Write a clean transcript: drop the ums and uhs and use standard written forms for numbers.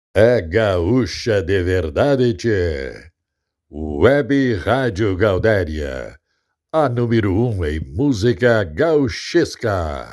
É gaúcha de verdade, tchê. Web Rádio Gaudéria, a número 1 em música gauchesca.